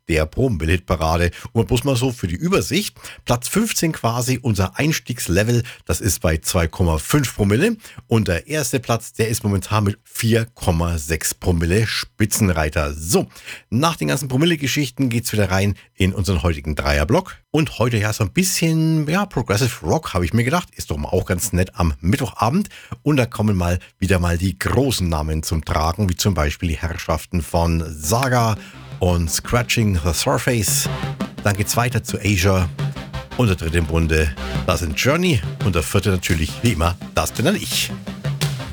der Promille-Hitparade. Und bloß mal so für die Übersicht. Platz 15 quasi unser Einstiegslevel, das ist bei 2,5 Promille. Und der erste Platz, der ist momentan mit 4,6 Promille Spitzenreiter. So, nach den ganzen Promille-Geschichten geht's wieder rein in unseren heutigen Dreierblock. Und heute ja so ein bisschen, Progressive Rock, habe ich mir gedacht. Ist doch mal auch ganz nett am Mittwochabend. Und da kommen wieder mal die großen Namen zum Tragen, wie zum Beispiel die Herrschaften von Saga und Scratching the Surface. Dann geht's weiter zu Asia. Und der dritte im Bunde, das sind Journey. Und der vierte natürlich, wie immer, das bin dann ich.